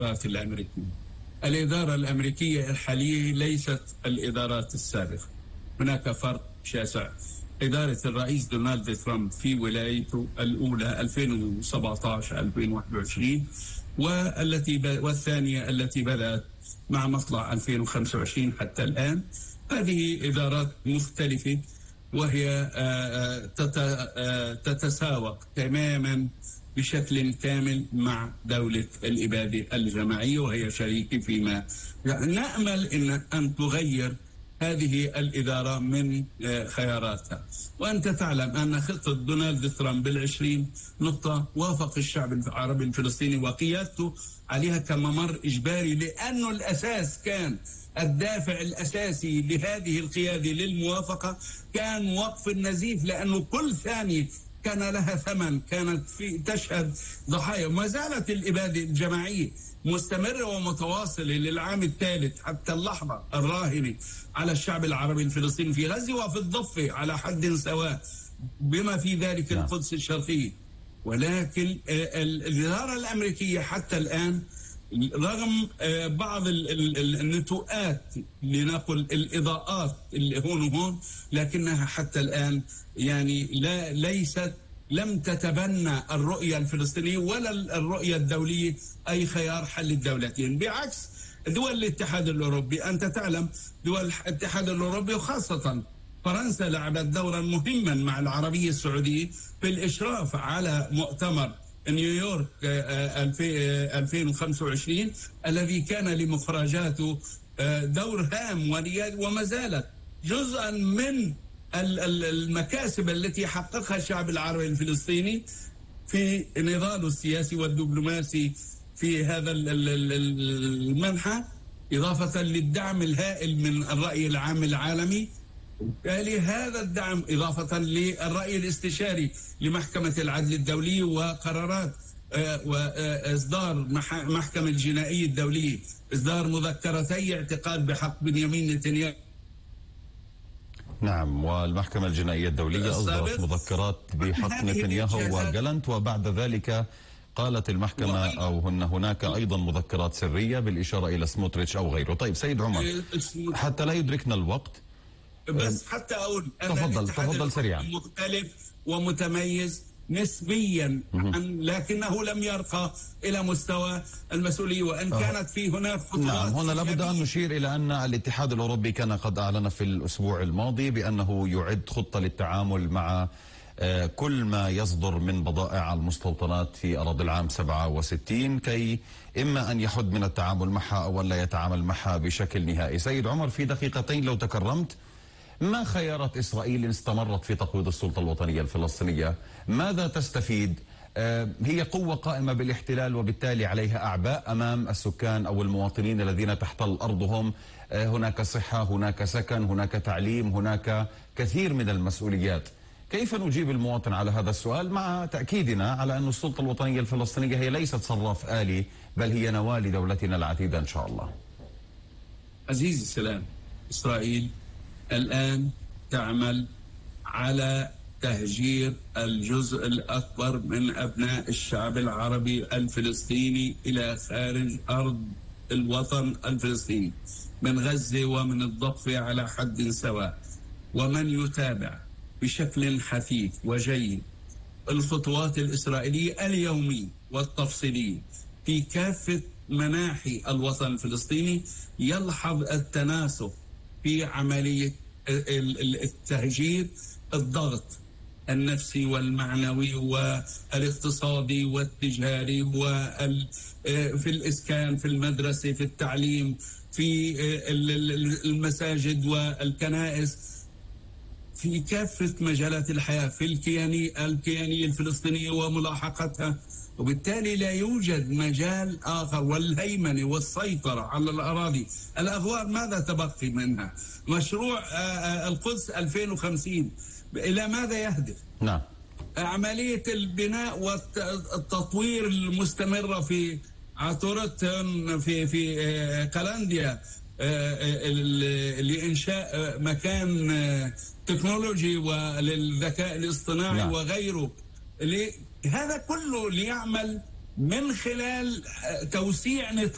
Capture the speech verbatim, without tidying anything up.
الإدارات الأمريكية. الإدارة الأمريكية الحالية ليست الإدارات السابقة، هناك فرق شاسع. إدارة الرئيس دونالد ترامب في ولايته الأولى ألفين وسبعة عشر ألفين وواحد وعشرين والتي ب... والثانية التي بدأت مع مطلع ألفين وخمسة وعشرين حتى الآن، هذه إدارات مختلفة وهي تتساوق تماما بشكل كامل مع دولة الإبادة الجماعية، وهي شريكة فيما يعني نأمل إن أن تغير هذه الإدارة من خياراتها. وأنت تعلم أن خطة دونالد ترامب بالعشرين نقطة وافق الشعب العربي الفلسطيني وقيادته عليها كممر إجباري، لأنه الأساس كان الدافع الأساسي لهذه القيادة للموافقة كان وقف النزيف، لأنه كل ثانية كان لها ثمن، كانت في تشهد ضحايا. وما زالت الإبادة الجماعية مستمرة ومتواصلة للعام الثالث حتى اللحظة الراهنة على الشعب العربي الفلسطيني في غزة وفي الضفة على حد سواء، بما في ذلك القدس الشرقية. ولكن الإدارة الأمريكية حتى الآن رغم بعض النتوءات لنقل الإضاءات اللي هون وهون، لكنها حتى الآن يعني لا ليست لم تتبنى الرؤية الفلسطينية ولا الرؤية الدولية أي خيار حل الدولتين، بعكس دول الاتحاد الأوروبي. أنت تعلم دول الاتحاد الأوروبي وخاصة فرنسا لعبت دورا مهما مع العربية السعودية في الإشراف على مؤتمر نيويورك ألفين وخمسة وعشرين الذي كان لمخرجاته دور هام وما زالت جزءا من المكاسب التي حققها الشعب العربي الفلسطيني في نضاله السياسي والدبلوماسي في هذا المنحى، إضافة للدعم الهائل من الرأي العام العالمي. بالتالي هذا الدعم إضافة للرأي الاستشاري لمحكمة العدل الدولي وقرارات وإصدار محكمة الجنائية الدولية إصدار مذكرتي اعتقال بحق بنيامين نتنياهو. نعم، والمحكمة الجنائية الدولية أصدرت مذكرات بحق نتنياهو وجالنت، وبعد ذلك قالت المحكمة أو هن هناك أيضا مذكرات سرية بالإشارة إلى سموتريتش أو غيره. طيب سيد عمر، حتى لا يدركنا الوقت بس حتى أقول تفضل تفضل سريعا. مختلف ومتميز نسبيا، لكنه لم يرقى إلى مستوى المسؤولية، وإن كانت في هناك خطوات. نعم، هنا لابد أن نشير إلى أن الاتحاد الأوروبي كان قد أعلن في الأسبوع الماضي بأنه يعد خطة للتعامل مع كل ما يصدر من بضائع المستوطنات في أراضي العام سبعة وستين، كي إما أن يحد من التعامل معها أو لا يتعامل معها بشكل نهائي. سيد عمر، في دقيقتين لو تكرمت، ما خيارات إسرائيل إن استمرت في تقويض السلطة الوطنية الفلسطينية؟ ماذا تستفيد؟ آه هي قوة قائمة بالاحتلال وبالتالي عليها أعباء أمام السكان أو المواطنين الذين تحتل أرضهم. آه هناك صحة، هناك سكن، هناك تعليم، هناك كثير من المسؤوليات. كيف نجيب المواطن على هذا السؤال مع تأكيدنا على أن السلطة الوطنية الفلسطينية هي ليست صراف آلي، بل هي نواة لدولتنا العتيدة إن شاء الله؟ عزيزي السلام، إسرائيل الآن تعمل على تهجير الجزء الأكبر من أبناء الشعب العربي الفلسطيني إلى خارج أرض الوطن الفلسطيني من غزة ومن الضفة على حد سواء. ومن يتابع بشكل حثيث وجيد الخطوات الإسرائيلية اليومية والتفصيلية في كافة مناحي الوطن الفلسطيني يلحظ التناسق في عملية التهجير، الضغط النفسي والمعنوي والاقتصادي والتجاري وفي الإسكان، في المدرسة، في التعليم، في المساجد والكنائس، في كافة مجالات الحياة، في الكيانية الكيانية الفلسطينية وملاحقتها. وبالتالي لا يوجد مجال آخر، والهيمنة والسيطرة على الأراضي. الأغوار ماذا تبقي منها؟ مشروع القدس ألفين وخمسين إلى ماذا يهدف؟ نعم، عملية البناء والتطوير المستمرة في عطورتهم في في قلنديا لإنشاء مكان تكنولوجي وللذكاء الاصطناعي. نعم. وغيره. هذا كله ليعمل من خلال توسيع نطاق